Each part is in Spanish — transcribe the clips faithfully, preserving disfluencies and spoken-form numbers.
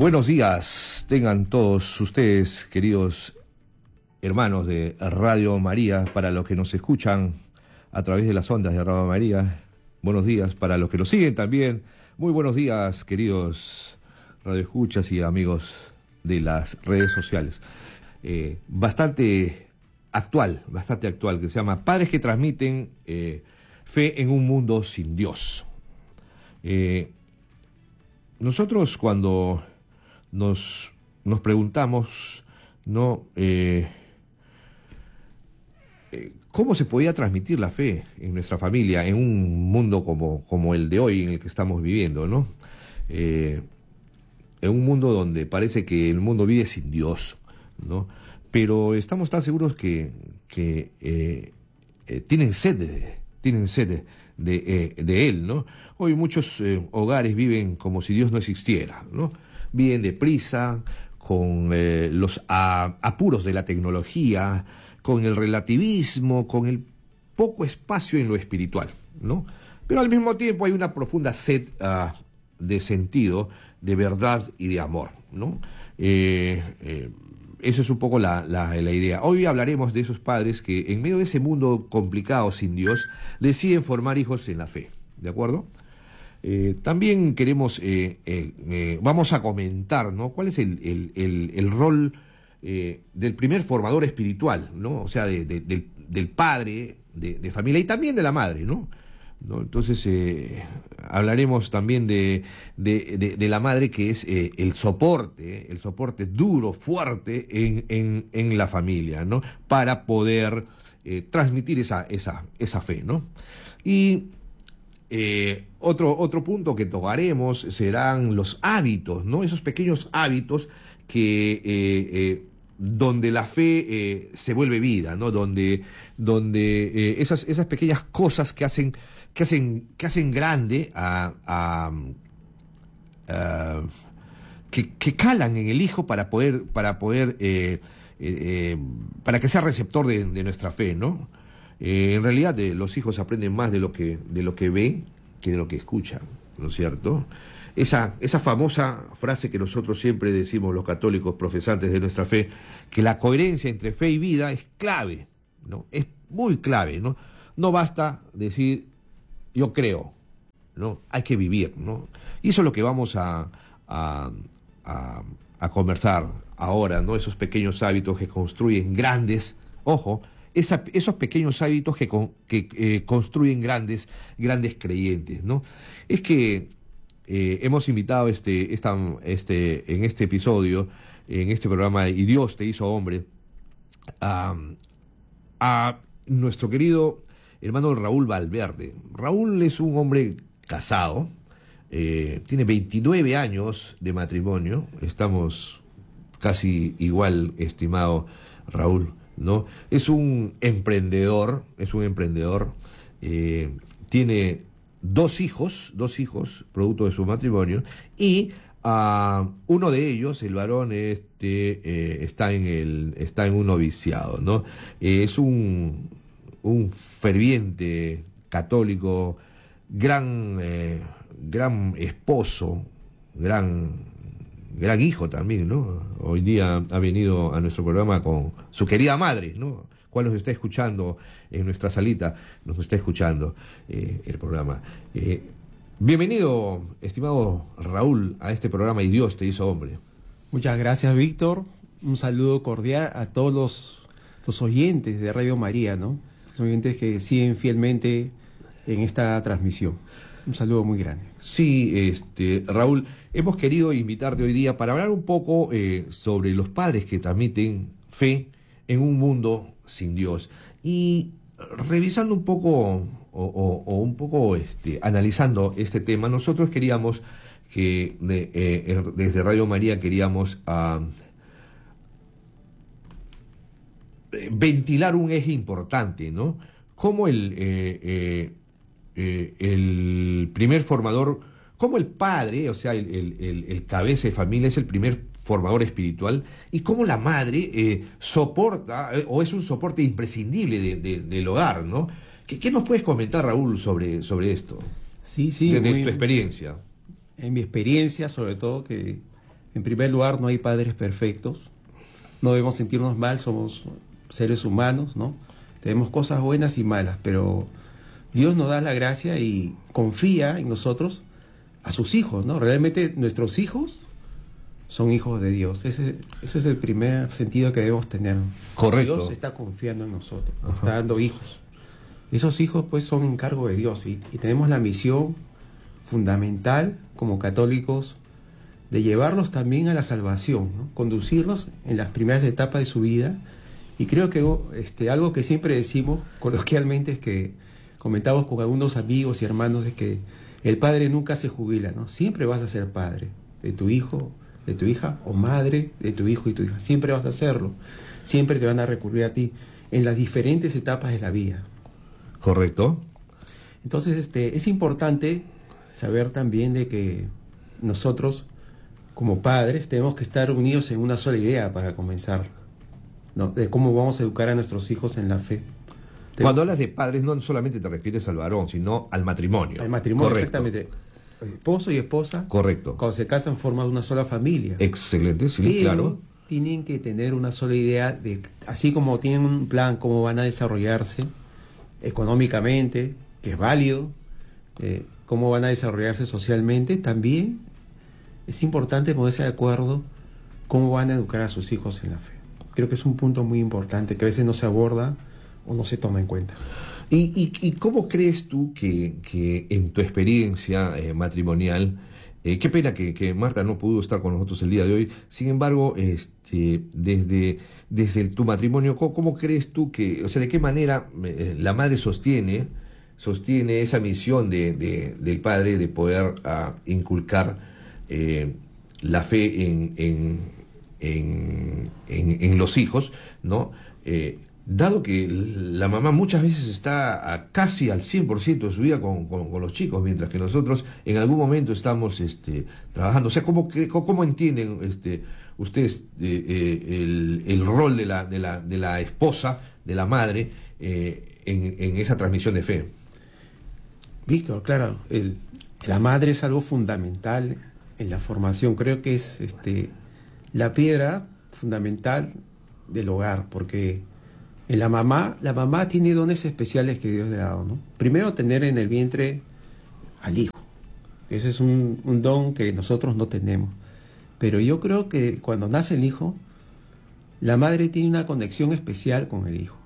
Buenos días, tengan todos ustedes, queridos hermanos de Radio María, para los que nos escuchan a través de las ondas de Radio María. Buenos días para los que nos siguen también. Muy buenos días, queridos radioescuchas y amigos de las redes sociales. Eh, bastante actual, bastante actual, que se llama Padres que transmiten eh, fe en un mundo sin Dios. Eh, nosotros cuando nos, nos preguntamos, ¿no? Eh, eh, ¿Cómo se podía transmitir la fe en nuestra familia en un mundo como, como el de hoy en el que estamos viviendo, ¿no? Eh, en un mundo donde parece que el mundo vive sin Dios, ¿no? Pero estamos tan seguros que, que eh, eh, tienen sed, de, tienen sed de, de, eh, de Él, ¿no? Hoy muchos eh, hogares viven como si Dios no existiera, ¿no? Viven deprisa, con eh, los a, apuros de la tecnología, con el relativismo, con el poco espacio en lo espiritual, ¿no? Pero al mismo tiempo hay una profunda sed uh, de sentido, de verdad y de amor, ¿no? Eh, eh, eso es un poco la, la, la idea. Hoy hablaremos de esos padres que en medio de ese mundo complicado sin Dios deciden formar hijos en la fe, ¿de acuerdo? Eh, también queremos, eh, eh, eh, vamos a comentar, ¿no? ¿Cuál es el, el, el, el rol eh, del primer formador espiritual, ¿no? O sea, de, de, del, del padre de, de familia y también de la madre, ¿no? ¿No? Entonces eh, hablaremos también de, de, de, de la madre, que es eh, el soporte, el soporte duro, fuerte en, en, en la familia, ¿no? Para poder eh, transmitir esa, esa, esa fe, ¿no? Y Eh, otro, otro punto que tocaremos serán los hábitos, ¿no? Esos pequeños hábitos que eh, eh, donde la fe eh, se vuelve vida, ¿no? Donde, donde eh, esas, esas pequeñas cosas que hacen, que hacen, que hacen grande a, a, a que, que calan en el hijo para poder, para poder, eh, eh, eh, para que sea receptor de, de nuestra fe, ¿no? Eh, en realidad eh, los hijos aprenden más de lo que de lo que ven que de lo que escuchan, ¿no es cierto? Esa, esa famosa frase que nosotros siempre decimos los católicos profesantes de nuestra fe, que la coherencia entre fe y vida es clave, ¿no? Es muy clave, ¿no? No basta decir yo creo, ¿no? Hay que vivir, ¿no? Y eso es lo que vamos a, a, a, a conversar ahora, ¿no? Esos pequeños hábitos que construyen grandes, ojo, Esa, esos pequeños hábitos que, con, que eh, construyen grandes, grandes creyentes, ¿no? Es que eh, hemos invitado este, esta, este, en este episodio, en este programa Y Dios te hizo hombre, a, a nuestro querido hermano Raúl Valverde. Raúl es un hombre casado, eh, tiene veintinueve años de matrimonio, estamos casi igual, estimado Raúl, ¿no? Es un emprendedor, es un emprendedor, eh, tiene dos hijos, dos hijos, producto de su matrimonio, y uh, uno de ellos, el varón, este, eh, está en el, está en un noviciado, ¿no? Eh, es un, un ferviente católico, gran, eh, gran esposo, gran gran hijo también, ¿no? Hoy día ha venido a nuestro programa con su querida madre, ¿no? Cual nos está escuchando en nuestra salita, nos está escuchando eh, el programa. Eh, bienvenido, estimado Raúl, a este programa Y Dios te hizo hombre. Muchas gracias, Víctor. Un saludo cordial a todos los, los oyentes de Radio María, ¿no? Los oyentes que siguen fielmente en esta transmisión. Un saludo muy grande. Sí, este, Raúl, hemos querido invitarte hoy día para hablar un poco eh, sobre los padres que transmiten fe en un mundo sin Dios. Y revisando un poco, o, o, o un poco este, analizando este tema, nosotros queríamos que de, eh, desde Radio María queríamos uh, ventilar un eje importante, ¿no? Cómo el... Eh, eh, Eh, el primer formador, como el padre, o sea, el, el, el cabeza de familia es el primer formador espiritual, y cómo la madre eh, soporta, eh, o es un soporte imprescindible de, de, del hogar, ¿no? ¿Qué, ¿Qué nos puedes comentar, Raúl, sobre, sobre esto? Sí, sí. Desde muy, tu experiencia. En mi experiencia, sobre todo, que En primer lugar, no hay padres perfectos. No debemos sentirnos mal, somos seres humanos, ¿no? Tenemos cosas buenas y malas, pero Dios nos da la gracia y confía en nosotros a sus hijos, ¿no? Realmente nuestros hijos son hijos de Dios. Ese, ese es el primer sentido que debemos tener. Correcto. Dios está confiando en nosotros, nos Ajá. está dando hijos. Esos hijos pues son encargo de Dios y, y tenemos la misión fundamental como católicos de llevarlos también a la salvación, ¿no? Conducirlos en las primeras etapas de su vida. Y creo que este, algo que siempre decimos coloquialmente es que comentamos con algunos amigos y hermanos es que el padre nunca se jubila, ¿no? Siempre vas a ser padre de tu hijo, de tu hija, o madre de tu hijo y tu hija. Siempre vas a hacerlo. Siempre te van a recurrir a ti en las diferentes etapas de la vida. Correcto. Entonces, este, es importante saber también de que nosotros, como padres, tenemos que estar unidos en una sola idea para comenzar, ¿no? De cómo vamos a educar a nuestros hijos en la fe. Cuando hablas de padres, no solamente te refieres al varón, sino al matrimonio. Al matrimonio, Correcto. exactamente. Esposo y esposa, Correcto. cuando se casan, forman una sola familia. Excelente, sí, Pero claro. tienen que tener una sola idea de, así como tienen un plan, cómo van a desarrollarse económicamente, que es válido, eh, cómo van a desarrollarse socialmente, también es importante ponerse de acuerdo cómo van a educar a sus hijos en la fe. Creo que es un punto muy importante que a veces no se aborda o no se toma en cuenta. ¿Y, y, y cómo crees tú que, que en tu experiencia eh, matrimonial, eh, qué pena que, que Marta no pudo estar con nosotros el día de hoy, sin embargo, este, desde, desde el- tu matrimonio, ¿cómo, cómo crees tú que, o sea, de qué manera eh, la madre sostiene, sostiene esa misión de, de- del padre de poder ah, inculcar eh, la fe en, en, en, en- en los hijos, ¿no? Eh, dado que la mamá muchas veces está a casi al cien por ciento de su vida con, con- con los chicos, mientras que nosotros en algún momento estamos este, trabajando. O sea, ¿cómo, cre- cómo, cómo entienden este, ustedes eh, eh, el, el rol de la, de, la, de la esposa, de la madre, eh, en, en esa transmisión de fe? Víctor, claro, el, la madre es algo fundamental en la formación. Creo que es este, la piedra fundamental del hogar, porque en la mamá, la mamá tiene dones especiales que Dios le ha dado, ¿no? Primero, tener en el vientre al hijo. Ese es un, un don que nosotros no tenemos. Pero yo creo que cuando nace el hijo, la madre tiene una conexión especial con el hijo.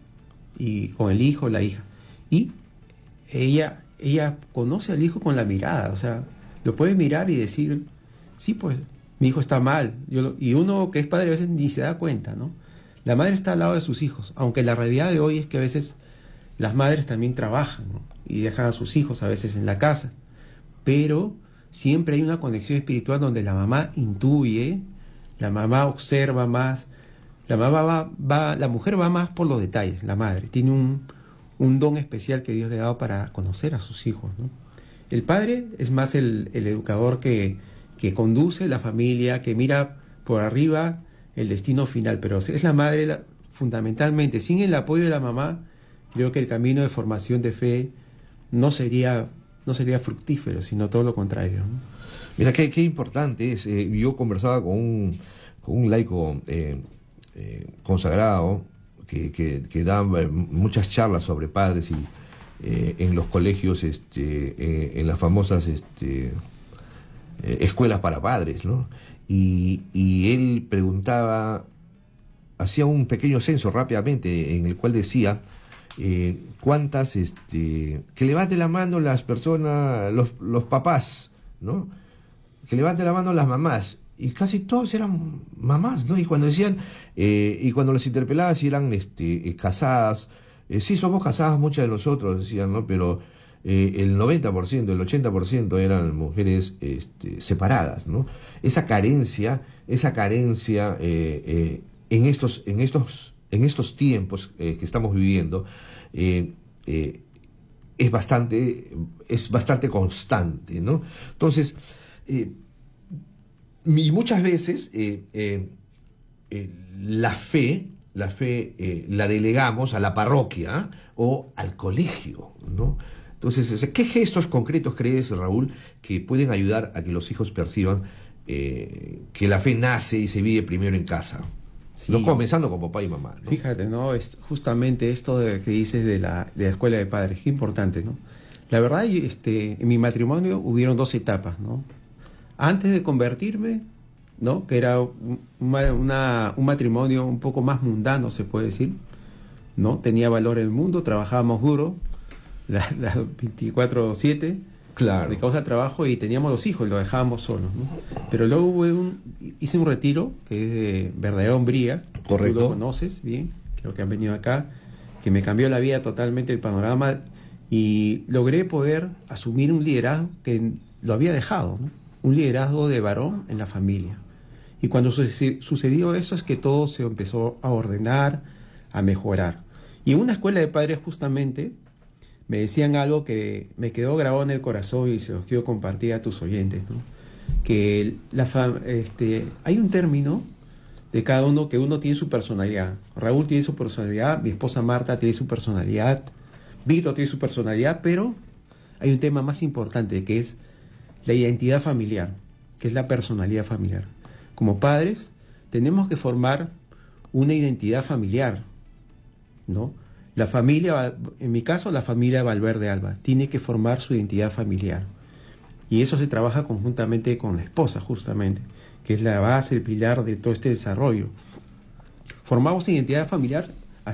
Y con el hijo, la hija. Y ella, ella conoce al hijo con la mirada. O sea, lo puede mirar y decir, sí, pues, mi hijo está mal. Yo lo- y uno que es padre a veces ni se da cuenta, ¿no? La madre está al lado de sus hijos. Aunque la realidad de hoy es que a veces las madres también trabajan, ¿no? Y dejan a sus hijos a veces en la casa. Pero siempre hay una conexión espiritual donde la mamá intuye, la mamá observa más, la mamá va, va, la mujer va más por los detalles, la madre tiene un, un don especial que Dios le ha dado para conocer a sus hijos, ¿no? El padre es más el, el educador que, que conduce la familia, que mira por arriba el destino final, pero es la madre la, fundamentalmente. Sin el apoyo de la mamá, creo que el camino de formación de fe no sería no sería fructífero, sino todo lo contrario, ¿no? Mira, qué, qué importante es. Eh, yo conversaba con un, con un laico eh, eh, consagrado que, que, que da eh, muchas charlas sobre padres y eh, en los colegios, este, eh, en las famosas este, eh, escuelas para padres, ¿no? Y, y él preguntaba, hacía un pequeño censo rápidamente en el cual decía eh, cuántas, este, que levante la mano las personas, los, los papás, ¿no? Que levante la mano las mamás, y casi todos eran mamás, ¿no? Y cuando decían, eh, y cuando les interpelaba si eran este, eh, casadas, eh, sí somos casadas muchas de nosotros, decían, ¿no? Pero eh, el noventa por ciento, el ochenta por ciento eran mujeres este, separadas, ¿no? Esa carencia, esa carencia eh, eh, en estos, en estos, en estos tiempos eh, que estamos viviendo, eh, eh, es bastante, es bastante constante, ¿no? Entonces, eh, y muchas veces eh, eh, eh, la fe, la fe eh, la delegamos a la parroquia o al colegio, ¿no? Entonces, ¿qué gestos concretos crees, Raúl, que pueden ayudar a que los hijos perciban eh, que la fe nace y se vive primero en casa. Sí. No, comenzando con papá y mamá, ¿no? Fíjate, ¿no? Es justamente esto de, que dices de la, de la escuela de padres, qué importante, ¿no? La verdad, este, en mi matrimonio hubieron dos etapas, ¿no? Antes de convertirme, ¿no? Que era un, una, un matrimonio un poco más mundano, se puede decir, ¿no? Tenía valor en el mundo, trabajábamos duro, las la veinticuatro siete, Claro. de causa de trabajo, y teníamos dos hijos y los dejábamos solos, ¿no? Pero luego hubo un, hice un retiro que es de verdadera hombría. Correcto. Tú lo conoces bien, creo que han venido acá, que me cambió la vida totalmente, el panorama, y logré poder asumir un liderazgo que lo había dejado, ¿no? Un liderazgo de varón en la familia. Y cuando sucedió eso es que todo se empezó a ordenar, a mejorar. Y en una escuela de padres justamente me decían algo que me quedó grabado en el corazón y se los quiero compartir a tus oyentes, ¿no? Que la fam- este, hay un término de cada uno, que uno tiene su personalidad. Raúl tiene su personalidad, mi esposa Marta tiene su personalidad, Víctor tiene su personalidad, pero hay un tema más importante que es la identidad familiar, que es la personalidad familiar. Como padres tenemos que formar una identidad familiar, ¿no? La familia, en mi caso, la familia Valverde Alba, tiene que formar su identidad familiar. Y eso se trabaja conjuntamente con la esposa, justamente, que es la base, el pilar de todo este desarrollo. Formamos identidad familiar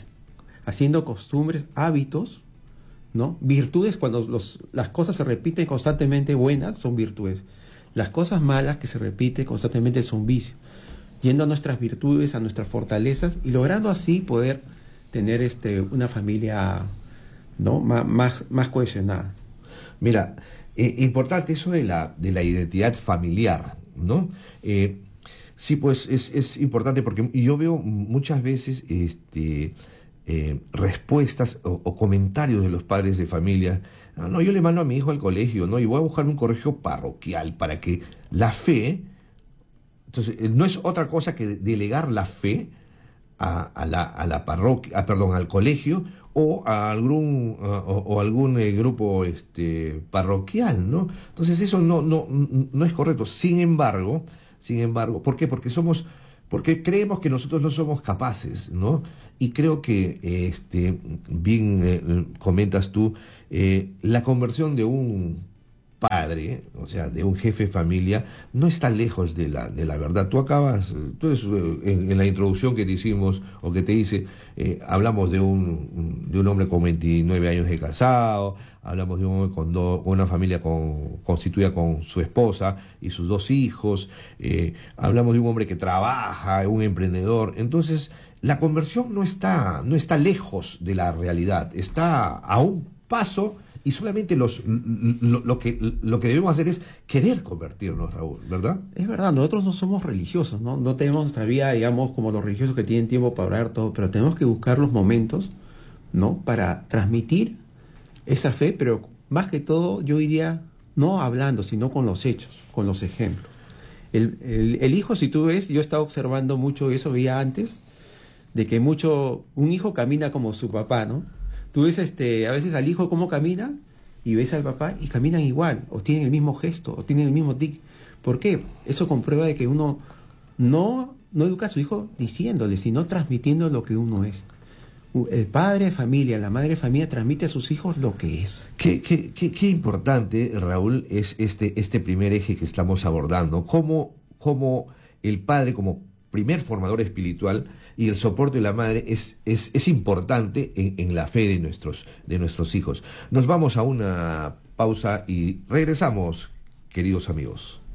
haciendo costumbres, hábitos, ¿no? Virtudes, cuando los, las cosas se repiten constantemente buenas, son virtudes. Las cosas malas que se repiten constantemente son vicios. Yendo a nuestras virtudes, a nuestras fortalezas, y logrando así poder tener este, una familia, ¿no? más, más, más cohesionada. Mira, eh, importante eso de la, de la identidad familiar, ¿no? Eh, sí, pues es, es importante porque yo veo muchas veces este, eh, respuestas o, o comentarios de los padres de familia. No, no, yo le mando a mi hijo al colegio, ¿no? Y voy a buscar un colegio parroquial para que la fe... Entonces, no es otra cosa que delegar la fe a, a, la, a la parroquia, a, perdón, al colegio o a algún a, o, o algún eh, grupo este, parroquial, ¿no? Entonces eso no, no, no es correcto. Sin embargo, sin embargo, ¿por qué? Porque somos, porque creemos que nosotros no somos capaces, ¿no? Y creo que, este, bien eh, comentas tú, eh, la conversión de un padre, o sea, de un jefe de familia, no está lejos de la, de la verdad. Tú acabas, tú eres, en, en la introducción que te hicimos, o que te hice, eh, hablamos de un, de un hombre con veintinueve años de casado, hablamos de un hombre con, do, con una familia con, constituida con su esposa y sus dos hijos, eh, hablamos de un hombre que trabaja, un emprendedor. Entonces, la conversión no está, no está lejos de la realidad, está a un paso. Y solamente los, lo, lo, que, lo que debemos hacer es querer convertirnos, Raúl, ¿verdad? Es verdad, nosotros no somos religiosos, ¿no? No tenemos nuestra vida, digamos, como los religiosos que tienen tiempo para orar todo, pero tenemos que buscar los momentos, ¿no? Para transmitir esa fe, pero más que todo, yo diría, no hablando, sino con los hechos, con los ejemplos. El, el, el hijo, si tú ves, yo he estado observando mucho, y eso veía antes, de que mucho, un hijo camina como su papá, ¿no? Tú ves este, a veces al hijo cómo camina y ves al papá y caminan igual, o tienen el mismo gesto, o tienen el mismo tic. ¿Por qué? Eso comprueba de que uno no, no educa a su hijo diciéndole, sino transmitiendo lo que uno es. El padre de familia, la madre de familia transmite a sus hijos lo que es. Qué, qué, qué, qué importante, Raúl, es este, este primer eje que estamos abordando. Cómo, cómo el padre, como primer formador espiritual, y el soporte de la madre es, es, es importante en, en la fe de nuestros, de nuestros hijos. Nos vamos a una pausa y regresamos, queridos amigos.